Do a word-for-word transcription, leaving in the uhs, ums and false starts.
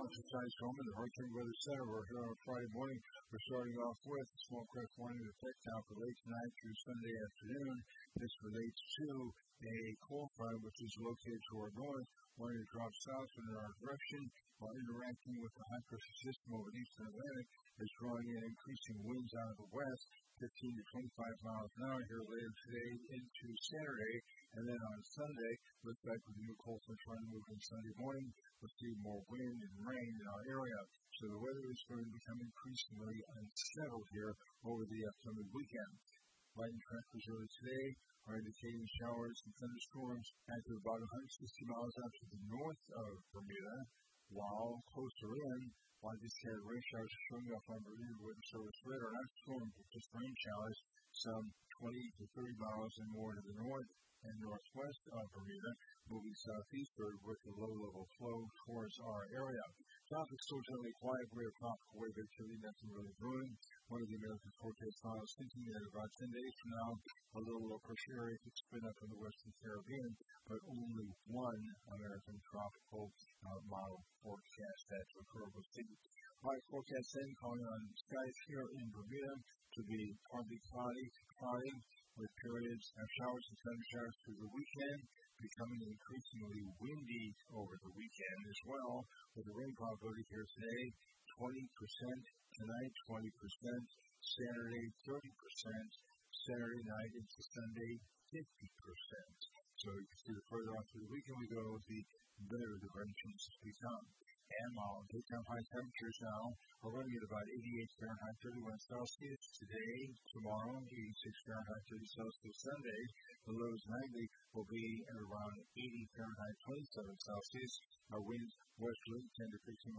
Meteorologist Ty Coleman, the Hurricane Weather Center. We're here on Friday morning. We're starting off with a small craft warning in effect now for late tonight through Sunday afternoon. This relates to a cold front which is located to our north, wanting to drop south in our direction while interacting with the high pressure system over the eastern Atlantic is drawing in increasing winds out of the west, fifteen to twenty-five miles an hour here later today into Saturday. And then on Sunday, looks like with the new cold front trying to move in Sunday morning, we'll see more wind and rain in our area. So the weather is going to become increasingly unsettled here over the upcoming weekend. Light and tractors early today are indicating showers and thunderstorms at about one hundred sixty miles out to the north of Bermuda, while closer in, while these scattered rain showers are showing up on Bermuda with the surface radar, not storms, but just rain showers, some twenty to thirty miles and more to the north and northwest of Bermuda, moving southeastward with the low-level flow towards our area. Traffic still generally quiet, we have tropical wave activity, nothing really brewing. One of the American forecast models thinking that about ten days from now, a little low pressure area could spin up in the western Caribbean, but only one American tropical uh, model forecast that to occur will see. Our forecast then calling on skies here in Bermuda to be partly cloudy to cloudy, with periods of showers and thundershowers through the weekend, becoming increasingly windy over the weekend as well, with the rain probability here today, twenty percent, tonight twenty percent, Saturday thirty percent, Saturday night into Sunday fifty percent. So you can see the further off through the weekend we go, the better the rain chances become. And while daytime high temperatures now are running at about eighty-eight Fahrenheit, thirty-one Celsius today, tomorrow, eighty-six Fahrenheit, thirty Celsius Sunday. The lows nightly will be at around eighty Fahrenheit, twenty-seven Celsius. Our winds westerly ten to fifteen